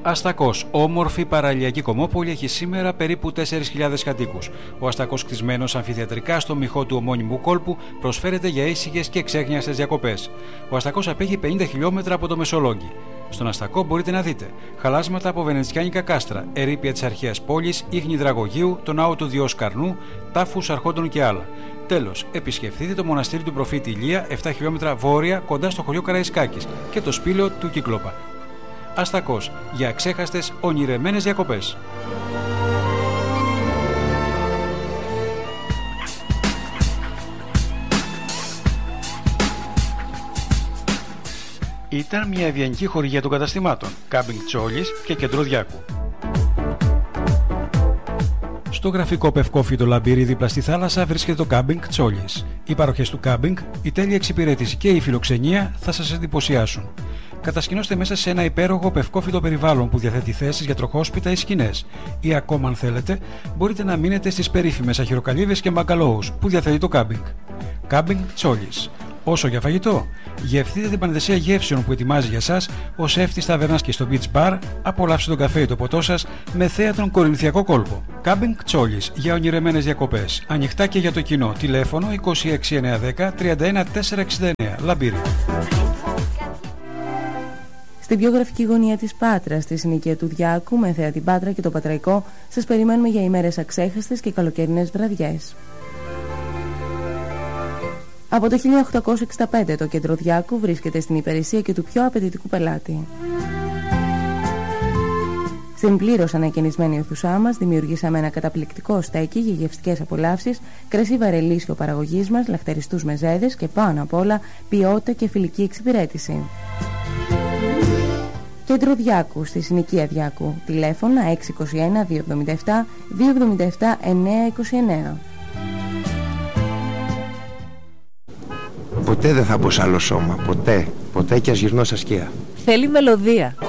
Αστακός, όμορφη παραλιακή κομμόπολη, έχει σήμερα περίπου 4.000 κατοίκους. Ο Αστακός, κτισμένος αμφιθεατρικά στο μοιχό του ομώνυμου κόλπου, προσφέρεται για ήσυχες και ξέχνιαστες διακοπές. Ο Αστακός απέχει 50 χιλιόμετρα από το Μεσολόγγι. Στον Αστακό μπορείτε να δείτε χαλάσματα από βενετσιάνικα κάστρα, ερείπια της αρχαίας πόλης, ίχνη υδραγωγείου, τον ναό του Διός Καρνού, τάφους αρχόντων και άλλα. Τέλος, επισκεφθείτε το μοναστήρι του Προφήτη Ηλία, 7 χιλιόμετρα βόρεια, κοντά στο χωριό Καραϊσκάκης, και το σπήλαιο του Κύκλοπα. Αστακός, για αξέχαστες ονειρεμένες διακοπές. Ήταν μια ευγενική χορηγία των καταστημάτων Κάμπινγκ Τσόλης και Κέντρο Διάκου. Στο γραφικό Πευκόφυτο Λαμπύρι δίπλα στη θάλασσα βρίσκεται το Κάμπινγκ Τσόλης. Οι παροχές του Κάμπινγκ, η τέλεια εξυπηρέτηση και η φιλοξενία θα σας εντυπωσιάσουν. Κατασκηνώστε μέσα σε ένα υπέροχο πευκόφυτο περιβάλλον που διαθέτει θέσεις για τροχόσπιτα ή σκηνές. Ή ακόμα, αν θέλετε, μπορείτε να μείνετε στις περίφημες αχυροκαλύβες και μπαγκαλόους που διαθέτει το Κάμπινγκ. Κάμπινγκ Τσόλης. Όσο για φαγητό, γευθείτε την πανδεσία γεύσεων που ετοιμάζει για σας ο σεφ της ταβέρνας και στο Beach Bar, απολαύστε τον καφέ ή το ποτό σας με θέατρον κορινθιακό κόλπο. Κάμπινγκ Τσόλης, για ονειρεμένες διακοπές. Ανοιχτά και για το κοινό. Τηλέφωνο 26910 31469. Λαμπύρι. Στην πιο γραφική γωνία της Πάτρας, στη συνοικία του Διάκου, με θέα την Πάτρα και το Πατραϊκό, σας περιμένουμε για ημέρες αξέχαστες και καλοκαιρινές βραδιές. Από το 1865 το Κέντρο Διάκου βρίσκεται στην υπηρεσία και του πιο απαιτητικού πελάτη. Στην πλήρως ανακαινισμένη αιθουσά μας δημιουργήσαμε ένα καταπληκτικό στέκι για γευστικές απολαύσεις, κρασί βαρελίσιο παραγωγής μας, λαχταριστούς μεζέδες και πάνω απ' όλα ποιότητα και φιλική εξυπηρέτηση. Κέντρο Διάκου, στη συνοικία Διάκου. Τηλέφωνα 621 277 277 929. Ποτέ δεν θα μπω σε άλλο σώμα. Ποτέ. Ποτέ, κι ας γυρνώ στα σκία. Θέλει μελωδία.